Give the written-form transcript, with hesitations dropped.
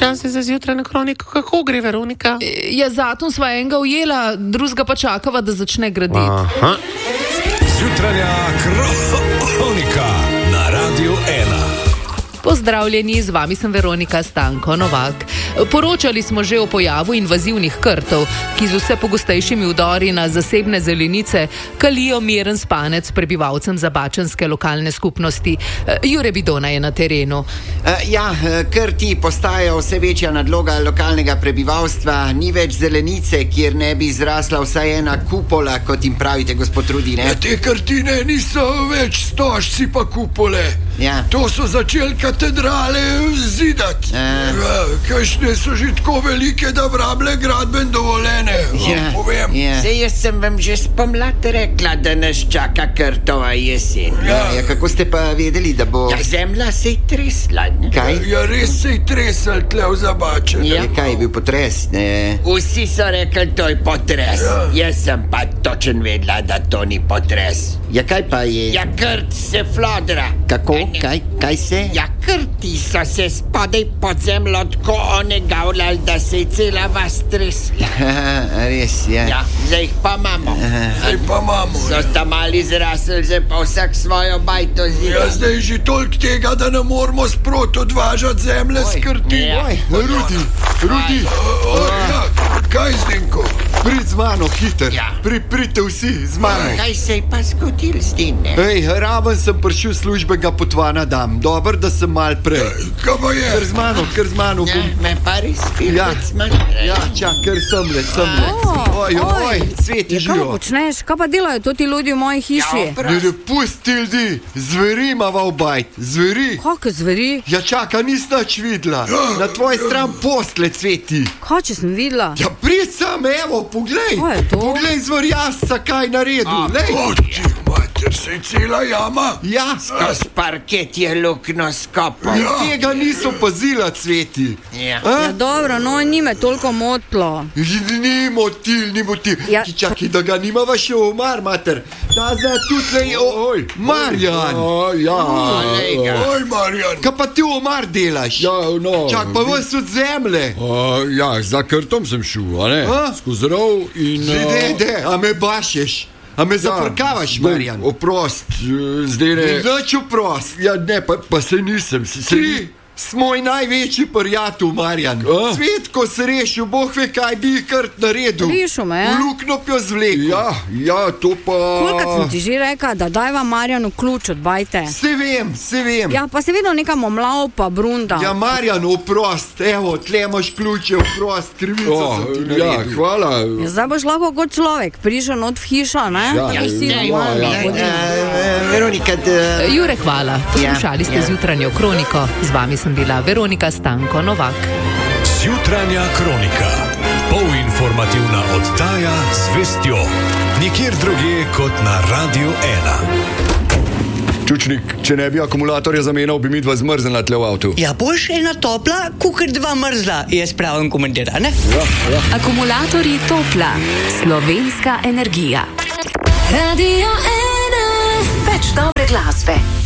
Čas je za zjutrajno kroniko. Kako gre, Veronika? Ja, zatom sva enega ujela, drugega pa čakava, da začne graditi. Aha. Zjutranja kronika na Radiu 1. Pozdravljeni, z vami sem Veronika Stanko Novak. Poročali smo že o pojavu invazivnih krtov, ki z vse pogostejšimi vdori na zasebne zelenice kalijo miren spanec prebivalcem zabačanske lokalne skupnosti. Jure Bidona je na terenu. Krti postajajo vse večja nadloga lokalnega prebivalstva. Ni več zelenice, kjer ne bi zrasla vsaj ena kupola, kot jim pravite, gospod Rudi, ne? Te krtine niso več stožci pa kupole. Ja. To so začeli katedrale zidati. Kakšne so že tako velike, da vrable gradben dovoljene. Povem. Sej jaz sem vam že spomlad rekla, da nas čaka krtova jesen. Kako ste pa vedeli, da bo... zemlja se je tresla, ne? Kaj? Res se je tresel tle v Zabačene. Kaj je bil potres, ne? Vsi so rekli, to je potres. Jaz sem pa točen vedela, da to ni potres. Kaj pa je? Krt se flodra. Kako? Kaj se? Krti so se spodaj pod zemljo tako onegavljali, da se je cela vas tresla. Res, zdaj jih pa imamo. So sta mali zrasli, že pa vsak svojo bajto zida. Zdaj je že toliko tega, da ne moramo sprot odvažati zemlje s krti. Rudi. Kaj Zdenko? Prid z mano, hiter. Pridite vsi z mano. Kaj se je pa zgodil s tem? Raven sem prišel službenega potvana dam. Dober, da sem mal prej. Kaj pa je? Kar z mano. Me pa res filmec manj. Kar semle. Oj, Sveti Kaj pa počneš? Kaj pa delajo toti ljudi v moji hiši? Ne pusti ljudi. Zveri imava obajt. Zveri. Kakve zveri? Čaka, nis nič videla. Na tvoji stran postle, Sveti. Kaj, če sem videla? Prid sam, evo, poglej. Kaj je to? Poglej zvrjasca, kaj naredil. Ti mater, se je cela jama. Skozi parket je lukno skopal. Tega niso pazila, Sveti. Dobro, no, ni me toliko motlo. Ni motil. Čakaj, da ga nimava še omar, mater. Da zdaj tudi, Marjan. Oj, Marjan. Kaj pa ti omar delaš? Čak, pa vas od zemlje. Za krtom sem šel, a ne? Skozi rov in... A me bašeš? A me zaprkavaš, Marjan? Oprost, zdaj ne... Nič oprost. Ne, pa se nisem. Ti smo največji prijatelj, Marjan. Svet, ko se rešil, Bog ve, kaj bi krt naredil. Rešil me, V luknjo pjo zvlekel. To pa... Kolikrat sem ti že rekla, da dajva Marjanu ključ od bajte? Se vem. Pa se vedno nekam omlav pa brunda. Marjan, oprost. Evo, tle imaš ključe, oprost. Krivico sem ti naredil. Hvala. Zdaj boš lahko kot človek prišel not v hišo, ne? Veronika, Jure, hvala. Poslušali ste zjutranjo kroniko. Z vami sem bila Veronika Stanko Novak. Zjutranja kronika. Polinformativna oddaja z vestjo. Nikjer drugje kot na Radiu 1. Čučnik, če ne bi akumulatorja zamenjal, bi midva zmrznila tle v avtu. Boš ena topla, kukar dva mrzla, je spravim komentar, ne? Akumulatorji Topla. Slovenska energija. Radio 1. Več dobre glasbe.